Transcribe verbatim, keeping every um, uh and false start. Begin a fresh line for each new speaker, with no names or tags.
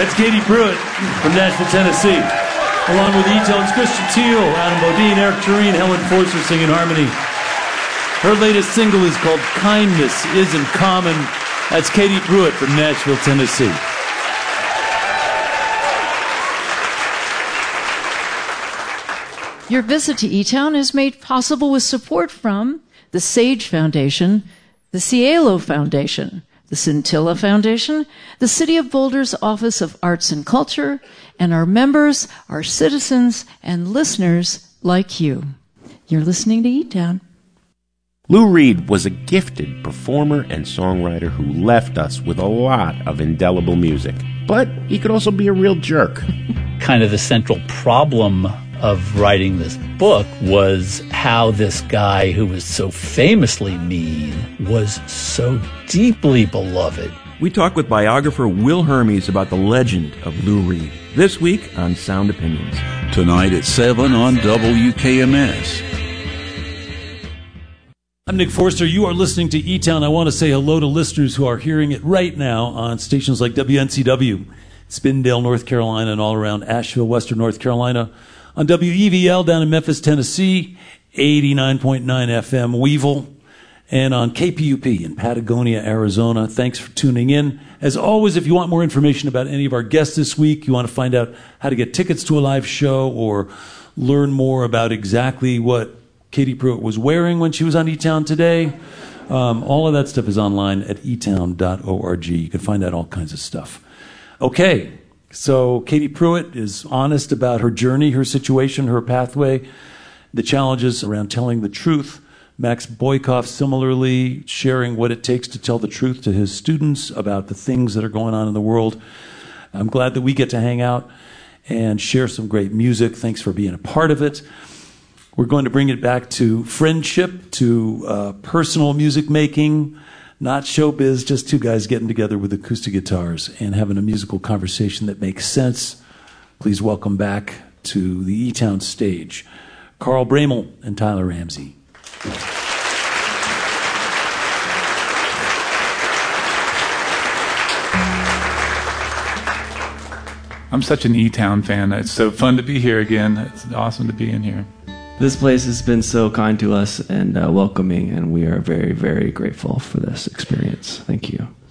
That's Katie Pruitt from Nashville, Tennessee. Along with E-Tone's Christian Teal, Adam Bodine, Eric Tureen, Helen Forster singing harmony. Her latest single is called Kindness Isn't Common. That's Katie Pruitt from Nashville, Tennessee.
Your visit to E-Town is made possible with support from the Sage Foundation, the Cielo Foundation, the Scintilla Foundation, the City of Boulder's Office of Arts and Culture, and our members, our citizens, and listeners like you. You're listening to E-Town.
Lou Reed was a gifted performer and songwriter who left us with a lot of indelible music. But he could also be a real jerk.
Kind of the central problem of writing this book was how this guy who was so famously mean was so deeply beloved.
We talk with biographer Will Hermes about the legend of Lou Reed. This week on Sound Opinions.
Tonight at seven on W K M S.
I'm Nick Forster. You are listening to E-Town. I want to say hello to listeners who are hearing it right now on stations like W N C W, Spindale, North Carolina, and all around Asheville, Western North Carolina. On W E V L down in Memphis, Tennessee, eighty-nine point nine F M, Weevil. And on K P U P in Patagonia, Arizona. Thanks for tuning in. As always, if you want more information about any of our guests this week, you want to find out how to get tickets to a live show or learn more about exactly what Katie Pruitt was wearing when she was on E-Town today, um, all of that stuff is online at e town dot org. You can find out all kinds of stuff. Okay, so Katie Pruitt is honest about her journey, her situation, her pathway, the challenges around telling the truth. Max Boykoff similarly sharing what it takes to tell the truth to his students about the things that are going on in the world. I'm glad that we get to hang out and share some great music. Thanks for being a part of it. We're going to bring it back to friendship, to uh, personal music making, not showbiz, just two guys getting together with acoustic guitars and having a musical conversation that makes sense. Please welcome back to the E-Town stage, Carl Bramel and Tyler Ramsey.
I'm such an E-Town fan. It's so fun to be here again. It's awesome to be in here.
This place has been so kind to us and uh, welcoming, and we are very, very grateful for this experience. Thank you.